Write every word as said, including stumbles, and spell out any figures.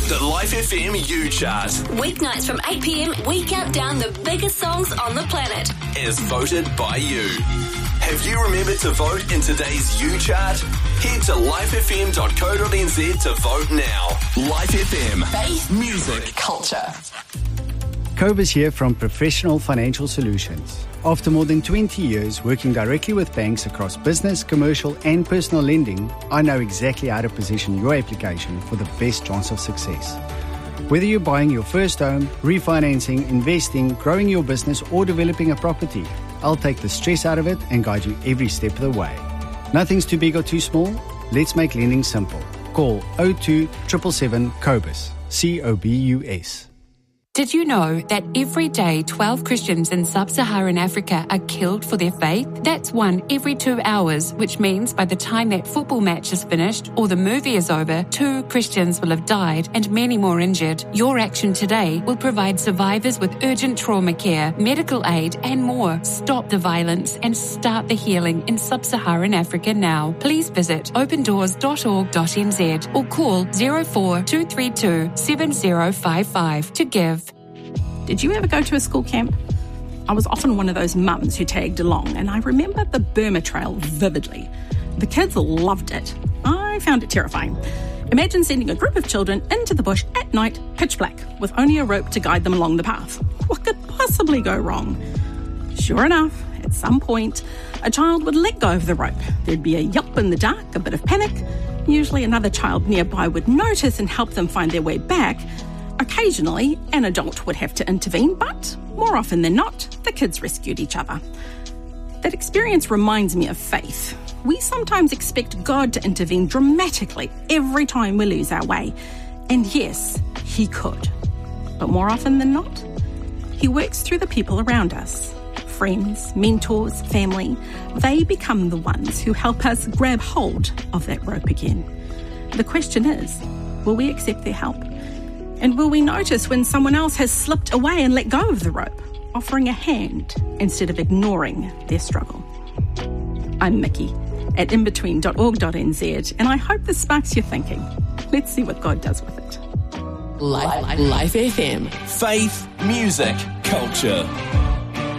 The Life F M U Chart. Weeknights from eight p.m, we count down the biggest songs on the planet. Is voted by you. Have you remembered to vote in today's U Chart? Head to life f m dot co dot n z to vote now. Life F M. Faith, music, culture. Cobus here from Professional Financial Solutions. After more than twenty years working directly with banks across business, commercial and personal lending, I know exactly how to position your application for the best chance of success. Whether you're buying your first home, refinancing, investing, growing your business or developing a property, I'll take the stress out of it and guide you every step of the way. Nothing's too big or too small. Let's make lending simple. Call oh two seven seven seven COBUS, C O B U S. Did you know that every day twelve Christians in sub-Saharan Africa are killed for their faith? That's one every two hours, which means by the time that football match is finished or the movie is over, two Christians will have died and many more injured. Your action today will provide survivors with urgent trauma care, medical aid and more. Stop the violence and start the healing in sub-Saharan Africa now. Please visit open doors dot org dot n z or call zero four two three two seven zero five five to give. Did you ever go to a school camp? I was often one of those mums who tagged along, and I remember the Burma Trail vividly. The kids loved it. I found it terrifying. Imagine sending a group of children into the bush at night, pitch black, with only a rope to guide them along the path. What could possibly go wrong? Sure enough, at some point, a child would let go of the rope. There'd be a yelp in the dark, a bit of panic. Usually another child nearby would notice and help them find their way back. Occasionally, an adult would have to intervene, but more often than not, the kids rescued each other. That experience reminds me of faith. We sometimes expect God to intervene dramatically every time we lose our way. And yes, He could. But more often than not, He works through the people around us. Friends, mentors, family. They become the ones who help us grab hold of that rope again. The question is, will we accept their help? And will we notice when someone else has slipped away and let go of the rope, offering a hand instead of ignoring their struggle? I'm Mickey at in between dot org dot n z, and I hope this sparks your thinking. Let's see what God does with it. Life, Life F M. Faith, music, culture.